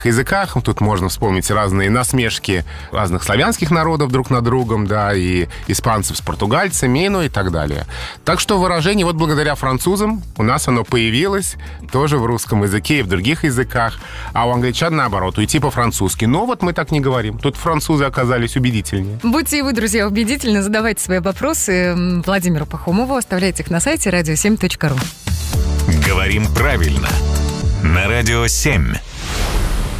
языках. Тут можно вспомнить разные насмешки разных славянских народов друг над другом, да, и испанцев с португальцами, ну и так далее. Так что выражение вот благодаря французам у нас оно появилось тоже в русском языке и в других языках, а у англичан наоборот, уйти по-французски. Но вот мы так не говорим. Тут французы оказались убедительнее. Будьте и вы, друзья, убедительны, задавайте свои вопросы Владимиру Пахомову, оставляйте их на сайте radio7.ru. Говорим правильно. На Радио 7.